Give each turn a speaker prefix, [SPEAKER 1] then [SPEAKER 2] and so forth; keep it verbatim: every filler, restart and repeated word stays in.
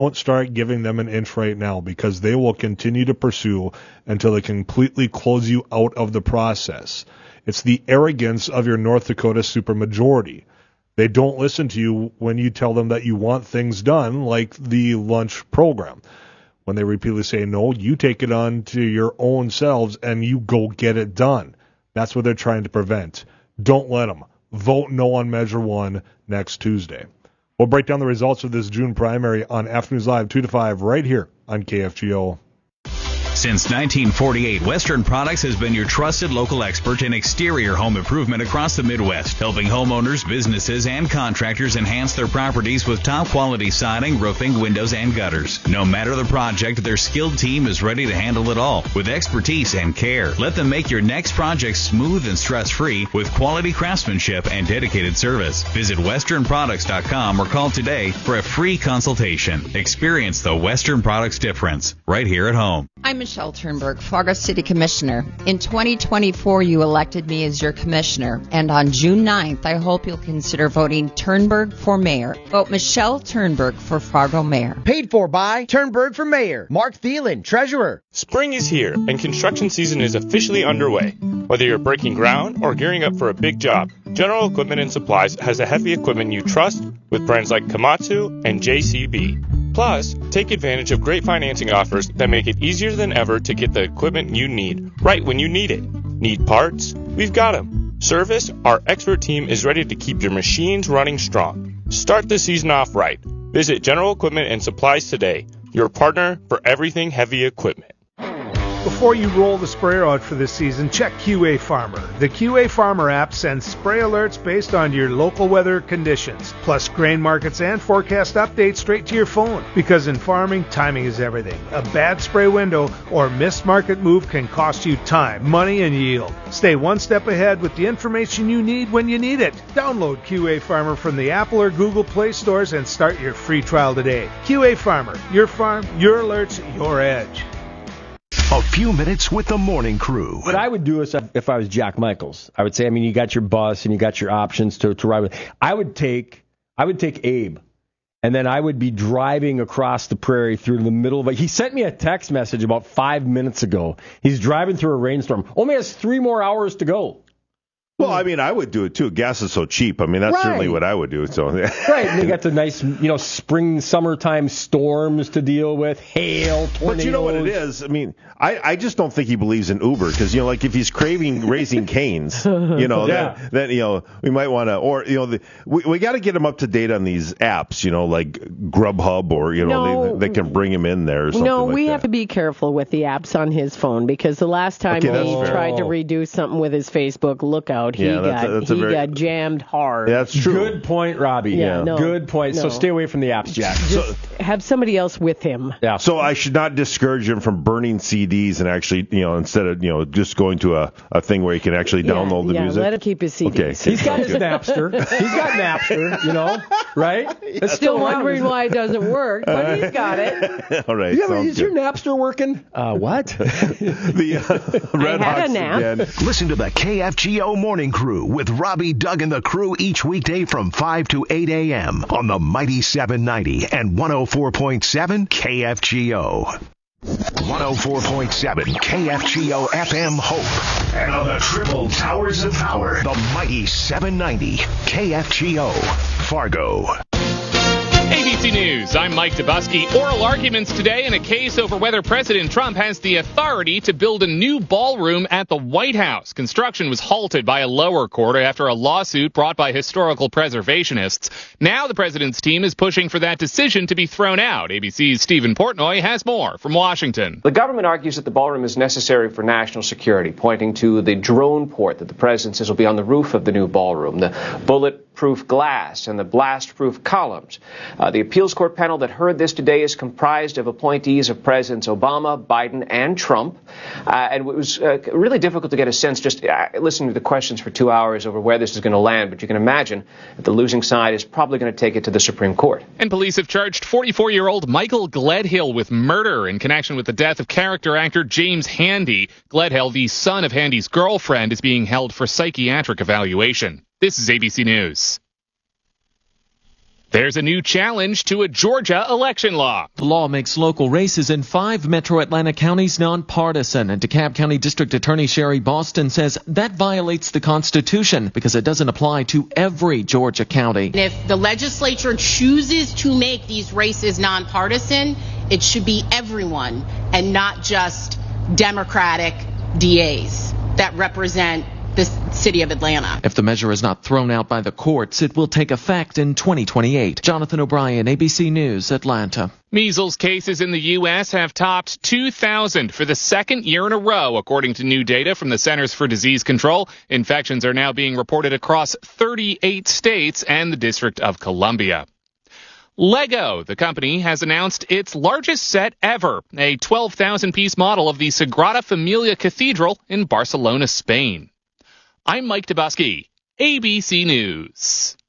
[SPEAKER 1] Don't start giving them an inch right now, because they will continue to pursue until they completely close you out of the process. It's the arrogance of your North Dakota supermajority. They don't listen to you when you tell them that you want things done, like the lunch program. When they repeatedly say no, you take it on to your own selves and you go get it done. That's what they're trying to prevent. Don't let them. Vote no on Measure one next Tuesday. We'll break down the results of this June primary on Afternoons Live two to five right here on K F G O.
[SPEAKER 2] Since nineteen forty-eight, Western Products has been your trusted local expert in exterior home improvement across the Midwest, helping homeowners, businesses, and contractors enhance their properties with top-quality siding, roofing, windows, and gutters. No matter the project, their skilled team is ready to handle it all with expertise and care. Let them make your next project smooth and stress-free with quality craftsmanship and dedicated service. Visit western products dot com or call today for a free consultation. Experience the Western Products difference right here at home.
[SPEAKER 3] I'm Michelle Turnberg, Fargo City Commissioner. In twenty twenty-four, you elected me as your commissioner, and on June ninth, I hope you'll consider voting Turnberg for mayor. Vote Michelle Turnberg for Fargo mayor.
[SPEAKER 4] Paid for by Turnberg for mayor. Mark Thielen, treasurer.
[SPEAKER 5] Spring is here, and construction season is officially underway. Whether you're breaking ground or gearing up for a big job, General Equipment and Supplies has the heavy equipment you trust with brands like Komatsu and J C B. Plus, take advantage of great financing offers that make it easier than ever to get the equipment you need right when you need it. Need parts? We've got them. Service? Our expert team is ready to keep your machines running strong. Start the season off right. Visit General Equipment and Supplies today, your partner for everything heavy equipment.
[SPEAKER 6] Before you roll the sprayer out for this season, check Q A Farmer. The Q A Farmer app sends spray alerts based on your local weather conditions, plus grain markets and forecast updates straight to your phone. Because in farming, timing is everything. A bad spray window or missed market move can cost you time, money, and yield. Stay one step ahead with the information you need when you need it. Download Q A Farmer from the Apple or Google Play stores and start your free trial today. Q A Farmer, your farm, your alerts, your edge.
[SPEAKER 7] A few minutes with the morning crew.
[SPEAKER 8] What I would do is, if I was Jack Michaels, I would say, I mean, you got your bus and you got your options to, to ride with. I would take, I would take Abe, and then I would be driving across the prairie through the middle of it. He sent me a text message about five minutes ago. He's driving through a rainstorm. Only has three more hours to go.
[SPEAKER 9] Well, I mean, I would do it too. Gas is so cheap. I mean, that's
[SPEAKER 8] right.
[SPEAKER 9] certainly what I would do. So
[SPEAKER 8] right, and you got the nice, you know, spring, summertime storms to deal with, hail, tornadoes.
[SPEAKER 9] But you know what it is? I mean, I, I just don't think he believes in Uber because, you know, like if he's craving Raising Cane's, you know,
[SPEAKER 8] yeah.
[SPEAKER 9] then, then, you know, we might want to, or, you know, the, we, we got to get him up to date on these apps, you know, like Grubhub or, you know,
[SPEAKER 10] no,
[SPEAKER 9] they, they can bring him in there or something
[SPEAKER 10] No,
[SPEAKER 9] like
[SPEAKER 10] we
[SPEAKER 9] that.
[SPEAKER 10] have to be careful with the apps on his phone because the last time
[SPEAKER 9] Okay,
[SPEAKER 10] he
[SPEAKER 9] that's fair.
[SPEAKER 10] tried to redo something with his Facebook, look out, he
[SPEAKER 9] Yeah, that's
[SPEAKER 10] got
[SPEAKER 9] a- that's a
[SPEAKER 10] he
[SPEAKER 9] very-
[SPEAKER 10] got jammed hard.
[SPEAKER 9] That's true.
[SPEAKER 8] Good point, Robbie.
[SPEAKER 10] Yeah, Yeah. no,
[SPEAKER 8] Good point.
[SPEAKER 10] no.
[SPEAKER 8] So stay away from the apps, Jack.
[SPEAKER 10] Just have somebody else with him.
[SPEAKER 8] Yeah.
[SPEAKER 9] So I should not discourage him from burning C Ds and actually, you know, instead of, you know, just going to a, a thing where he can actually
[SPEAKER 10] Yeah,
[SPEAKER 9] download the
[SPEAKER 10] yeah,
[SPEAKER 9] music.
[SPEAKER 10] let him keep his C Ds.
[SPEAKER 9] Okay.
[SPEAKER 8] He's got his Napster. He's got Napster, you know, right? It's
[SPEAKER 10] Still
[SPEAKER 8] around.
[SPEAKER 10] wondering why it doesn't work, but he's got it.
[SPEAKER 9] All right.
[SPEAKER 8] Yeah, but
[SPEAKER 9] sounds
[SPEAKER 8] is your
[SPEAKER 9] good.
[SPEAKER 8] Napster working? Uh, what?
[SPEAKER 9] the uh, Red
[SPEAKER 10] I had a
[SPEAKER 9] Hawks
[SPEAKER 10] nap.
[SPEAKER 9] again.
[SPEAKER 7] Listen to the K F G O Morning Crew with Robbie, Doug, and the crew each weekday from five to eight a.m. on the Mighty seven ninety and one oh four point seven K F G O. one oh four point seven K F G O F M Hope. And on the triple towers of power, the Mighty seven ninety K F G O Fargo.
[SPEAKER 11] A B C News, I'm Mike Dubusky. Oral arguments today in a case over whether President Trump has the authority to build a new ballroom at the White House. Construction was halted by a lower court after a lawsuit brought by historical preservationists. Now the president's team is pushing for that decision to be thrown out. A B C's Stephen Portnoy has more from Washington.
[SPEAKER 12] The government argues that the ballroom is necessary for national security, pointing to the drone port that the president says will be on the roof of the new ballroom, the bulletproof glass and the blast-proof columns. Uh, the appeals court panel that heard this today is comprised of appointees of Presidents Obama, Biden, and Trump. Uh, and it was uh, really difficult to get a sense just uh, listening to the questions for two hours over where this is going to land. But you can imagine that the losing side is probably going to take it to the Supreme Court.
[SPEAKER 11] And police have charged forty-four-year-old Michael Gledhill with murder in connection with the death of character actor James Handy. Gledhill, the son of Handy's girlfriend, is being held for psychiatric evaluation. This is A B C News. There's a new challenge to a Georgia election law.
[SPEAKER 13] The law makes local races in five metro Atlanta counties nonpartisan, and DeKalb County District Attorney Sherry Boston says that violates the Constitution because it doesn't apply to every Georgia county.
[SPEAKER 14] If the legislature chooses to make these races nonpartisan, it should be everyone and not just Democratic D As that represent the city of Atlanta.
[SPEAKER 13] If the measure is not thrown out by the courts, it will take effect in twenty twenty-eight. Jonathan O'Brien, A B C News, Atlanta.
[SPEAKER 11] Measles cases in the U S have topped two thousand for the second year in a row, according to new data from the Centers for Disease Control. Infections are now being reported across thirty-eight states and the District of Columbia. Lego, the company, has announced its largest set ever, a twelve thousand piece model of the Sagrada Familia Cathedral in Barcelona, Spain. I'm Mike Dubusky, A B C News.